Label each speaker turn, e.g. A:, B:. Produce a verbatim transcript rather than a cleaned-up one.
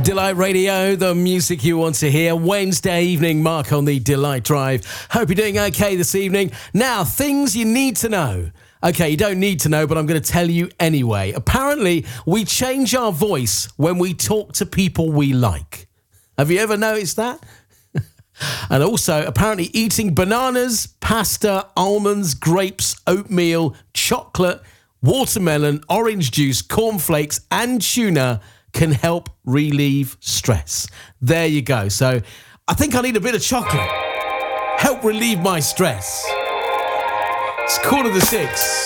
A: Delight Radio, the music you want to hear. Wednesday evening, Mark on the Delight Drive. Hope you're doing okay this evening. Now, things you need to know. Okay, you don't need to know, but I'm going to tell you anyway. Apparently, we change our voice when we talk to people we like. Have you ever noticed that? And also, apparently, eating bananas, pasta, almonds, grapes, oatmeal, chocolate, watermelon, orange juice, cornflakes, and tuna can help relieve stress. There you go. So I think I need a bit of chocolate. Help relieve my stress. It's quarter to six.